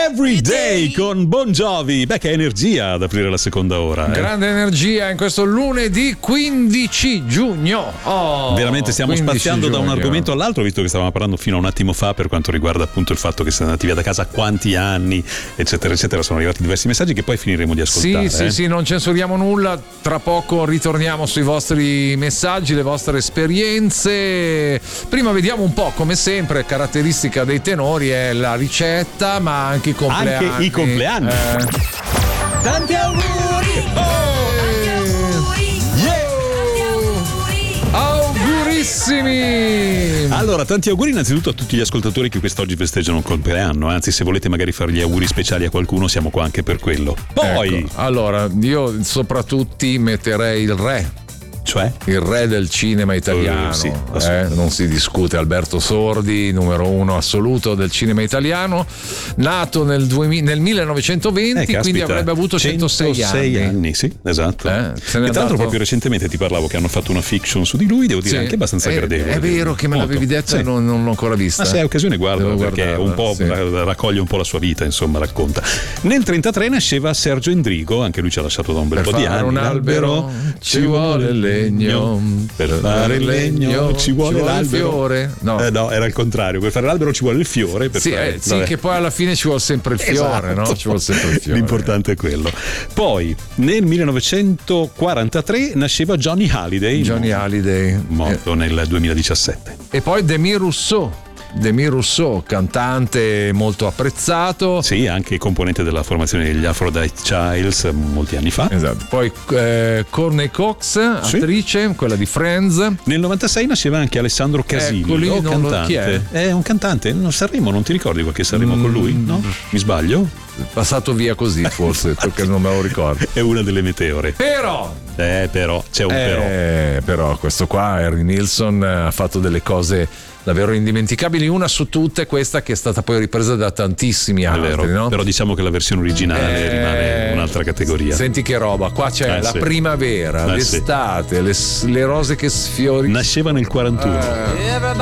Every Day con Bon Jovi. Beh, che energia ad aprire la seconda ora. Grande energia in questo lunedì 15 giugno. Veramente stiamo spaziando da un argomento all'altro, visto che stavamo parlando fino a un attimo fa per quanto riguarda appunto il fatto che siete andati via da casa quanti anni, eccetera, eccetera. Sono arrivati diversi messaggi che poi finiremo di ascoltare. Sì, non censuriamo nulla. Tra poco ritorniamo sui vostri messaggi, le vostre esperienze. Prima vediamo un po', come sempre, caratteristica dei tenori è la ricetta, ma anche i compleanni. Anche i compleanni. Tanti auguri! Tanti auguri! Augurissimi! Allora, tanti auguri innanzitutto a tutti gli ascoltatori che quest'oggi festeggiano il compleanno. Anzi, se volete magari fare gli auguri speciali a qualcuno, siamo qua anche per quello. Poi, ecco, allora, io soprattutto metterei il re. cioè? Il re del cinema italiano, sì, non si discute. Alberto Sordi, numero uno assoluto del cinema italiano, nato nel 1920, quindi avrebbe avuto 106 anni. Sì, esatto. E tra l'altro proprio recentemente ti parlavo che hanno fatto una fiction su di lui, devo dire anche abbastanza gradevole. È vero che me l'avevi detto e non l'ho ancora vista. Se hai occasione guarda, perché un po' raccoglie un po' la sua vita, insomma, racconta. Nel 1933 nasceva Sergio Endrigo, anche lui ci ha lasciato da un bel po' di anni. Un albero ci vuole legno, per fare il legno ci vuole il fiore. No, era il contrario. Per fare l'albero ci vuole il fiore. Per fare, che poi alla fine ci vuole sempre il fiore, esatto. No? Ci vuole sempre il fiore. L'importante è quello. Poi nel 1943 nasceva Johnny Hallyday, morto nel 2017. E poi Demis Rousseau, cantante molto apprezzato. Sì, anche componente della formazione degli Aphrodite Childs molti anni fa. Esatto. Poi Courtney Cox, attrice, quella di Friends. Nel 96 nasceva anche Alessandro Casillo, cantante. Chi è? È un cantante, Sanremo, non ti ricordi qualche Sanremo con lui? No? Mi sbaglio? Passato via così, forse, perché non me lo ricordo. È una delle meteore. Però c'è un però questo qua, Harry Nilsson, ha fatto delle cose davvero indimenticabili. Una su tutte, questa che è stata poi ripresa da tantissimi altri, vero, no? Però diciamo che la versione originale rimane un'altra categoria. Senti che roba, qua c'è la primavera, l'estate, le rose che sfiorano. Nasceva nel 41.